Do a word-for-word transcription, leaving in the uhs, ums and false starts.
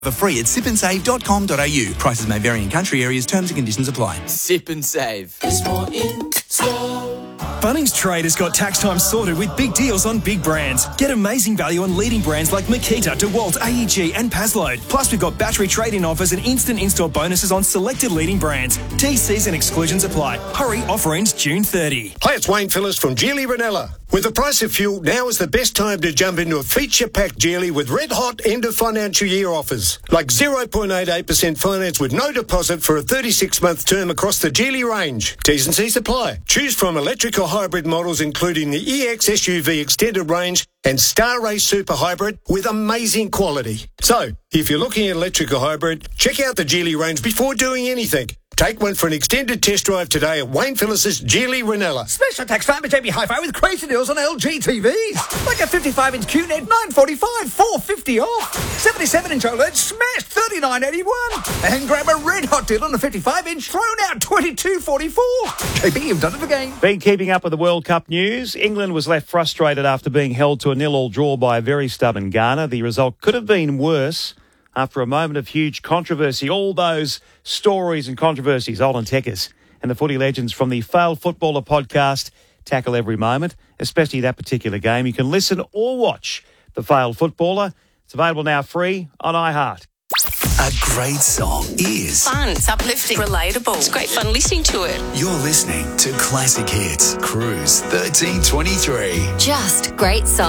For free at sip and save dot com dot a u. Prices may vary in country areas. Terms and conditions apply. Sip and Save. It's more in store. Bunnings Trade has got tax time sorted with big deals on big brands. Get amazing value on leading brands like Makita, DeWalt, A E G and Pazload. Plus, we've got battery trade-in offers and instant in-store bonuses on selected leading brands. T Cs and exclusions apply. Hurry, offer ends June thirtieth. Hi, it's Wayne Phillips from Geely Ranella. With the price of fuel, now is the best time to jump into a feature-packed Geely with red-hot end-of-financial year offers. Like zero point eight eight percent finance with no deposit for a thirty-six month term across the Geely range. T's and C's apply. Choose from electric or hybrid models including the E X S U V Extended Range and Star Race Super Hybrid with amazing quality. So, if you're looking at electric or hybrid, check out the Geely range before doing anything. Take one for an extended test drive today at Wayne Phillips' Geely Ranella. Special tax time at J B Hi-Fi with crazy deals on L G T Vs. Like a fifty-five inch Q net, nine forty-five, four fifty off. seventy-seven inch OLED, smashed thirty-nine eighty-one. And grab a red hot deal on a fifty-five inch, thrown out twenty-two forty-four. J B, you've done it again. Been keeping up with the World Cup news. England was left frustrated after being held to a nil-all draw by a very stubborn Ghana. The result could have been worse after a moment of huge controversy. All those stories and controversies, Olin Tekkers and the footy legends from the Failed Footballer podcast tackle every moment, especially that particular game. You can listen or watch The Failed Footballer. It's available now free on iHeart. A great song is fun, it's uplifting, relatable. It's great fun listening to it. You're listening to Classic Hits Cruise thirteen twenty-three. Just great songs.